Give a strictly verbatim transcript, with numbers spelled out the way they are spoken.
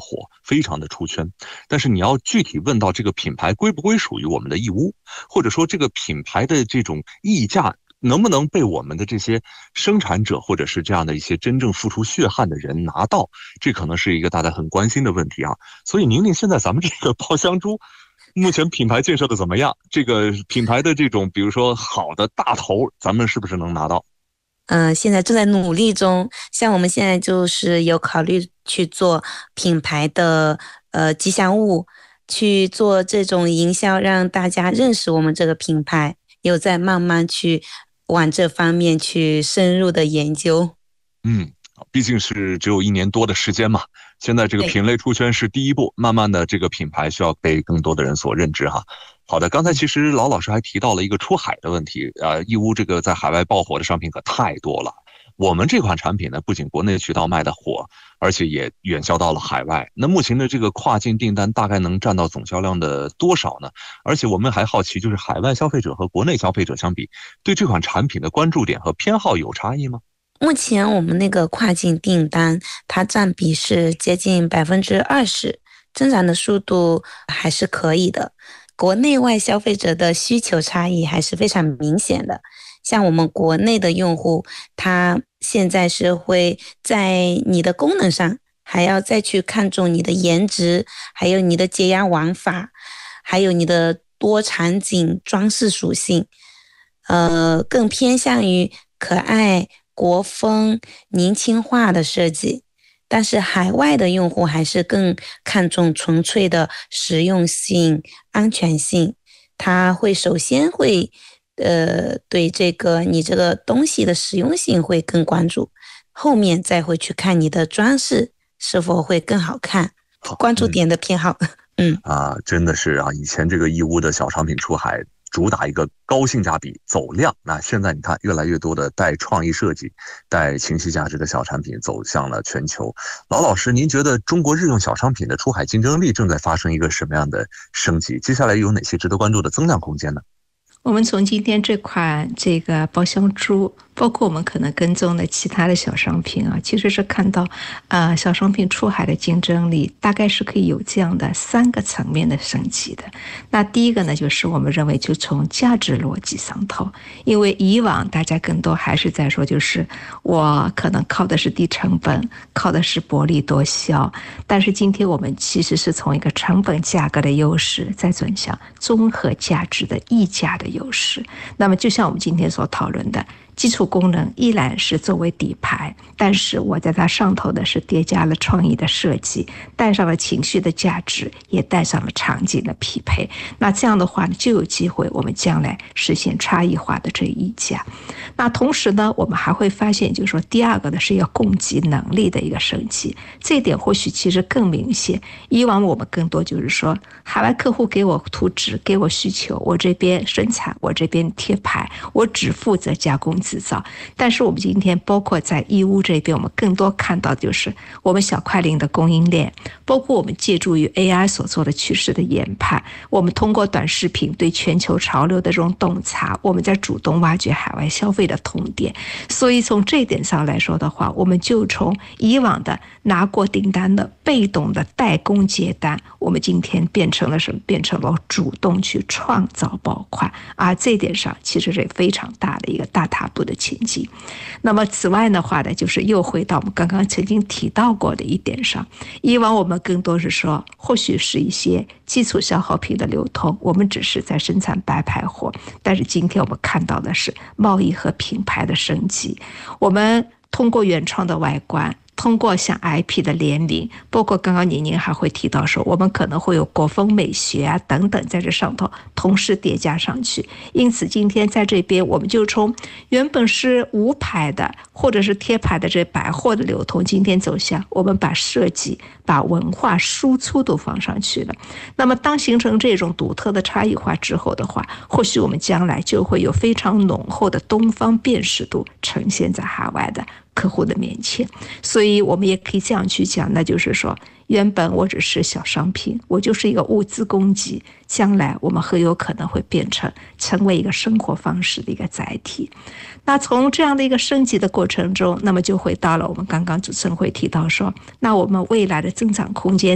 火，非常的出圈。但是你要具体问到这个品牌归不归属于我们的义乌，或者说这个品牌的这种溢价能不能被我们的这些生产者或者是这样的一些真正付出血汗的人拿到，这可能是一个大家很关心的问题啊。所以宁宁，现在咱们这个爆香猪目前品牌建设的怎么样？这个品牌的这种比如说好的大头，咱们是不是能拿到？ 嗯、呃，现在正在努力中。像我们现在就是有考虑去做品牌的呃吉祥物，去做这种营销，让大家认识我们这个品牌，有在慢慢去往这方面去深入的研究。 嗯，毕竟是只有一年多的时间嘛，现在这个对。 品类出圈是第一步，慢慢的这个品牌需要被更多的人所认知哈。好的，刚才其实老老师还提到了一个出海的问题，呃，义乌这个在海外爆火的商品可太多了。我们这款产品呢，不仅国内渠道卖的火，而且也远销到了海外。那目前的这个跨境订单大概能占到总销量的多少呢？而且我们还好奇，就是海外消费者和国内消费者相比，对这款产品的关注点和偏好有差异吗？ 目前我们那个跨境订单，它占比是接近百分之二十，增长的速度还是可以的。国内外消费者的需求差异还是非常明显的。像我们国内的用户，他现在是会在你的功能上，还要再去看重你的颜值，还有你的解压玩法，还有你的多场景装饰属性，呃，更偏向于可爱、国风、年轻化的设计。但是海外的用户还是更看重纯粹的实用性、安全性，他会首先会呃对这个你这个东西的实用性会更关注，后面再会去看你的装饰是否会更好看， 好，嗯。 关注点的偏好。嗯。 啊，真的是啊，以前这个义乌的小商品出海，主打一个高性价比、走量。那现在你看，越来越多的带创意设计、带情绪价值的小产品走向了全球。老老师，您觉得中国日用小商品的出海竞争力正在发生一个什么样的升级？接下来有哪些值得关注的增量空间呢？ 我们从今天这款这个包香珠，包括我们可能跟踪的其他的小商品啊，其实是看到，呃，小商品出海的竞争力大概是可以有这样的三个层面的升级的。那第一个呢，就是我们认为就从价值逻辑上头，因为以往大家更多还是在说，就是我可能靠的是低成本，靠的是薄利多销，但是今天我们其实是从一个成本价格的优势，再转向综合价值的溢价的优势。那么就像我们今天所讨论的，基础功能依然是作为底牌，但是我在它上头的是叠加了创意的设计，带上了情绪的价值，也带上了场景的匹配。那这样的话呢，就有机会我们将来实现差异化的这一价。那同时呢，我们还会发现，就是说第二个呢是要供给能力的一个升级，这一点或许其实更明显。以往我们更多就是说，海外客户给我图纸，给我需求，我这边生产，我这边贴牌，我只负责加工制造。但是我们今天包括在义乌这边，我们更多看到就是我们小快灵的供应链，包括我们借助于 A I 所做的趋势的研判，我们通过短视频对全球潮流的这种洞察，我们在主动挖掘海外消费的痛点。所以从这一点上来说的话，我们就从以往的拿过订单的被动的代工接单，我们今天变成了什么？变成了主动去创造爆款，而这一点上其实是非常大的一个大踏步的前进。那么此外的话呢，就是又回到我们刚刚曾经提到过的一点上，以往我们更多是说，或许是一些基础消耗品的流通，我们只是在生产白牌货，但是今天我们看到的是贸易和品牌的升级，我们通过原创的外观，通过像 I P 的联名，包括刚刚宁宁还会提到说，我们可能会有国风美学啊等等在这上头同时叠加上去。因此今天在这边，我们就从原本是无牌的或者是贴牌的这百货的流通，今天走向我们把设计、把文化输出都放上去了。那么当形成这种独特的差异化之后的话，或许我们将来就会有非常浓厚的东方辨识度呈现在海外的客户的面前。所以我们也可以这样去讲，那就是说，原本我只是小商品，我就是一个物资供给，将来我们很有可能会变成成为一个生活方式的一个载体。那从这样的一个升级的过程中，那么就会到了我们刚刚主持人会提到说，那我们未来的增长空间